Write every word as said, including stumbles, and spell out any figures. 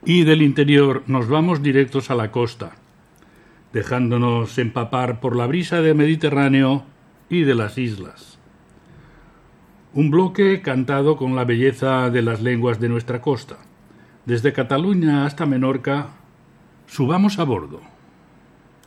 Y del interior nos vamos directos a la costa, dejándonos empapar por la brisa del Mediterráneo y de las islas. Un bloque cantado con la belleza de las lenguas de nuestra costa. Desde Cataluña hasta Menorca, subamos a bordo.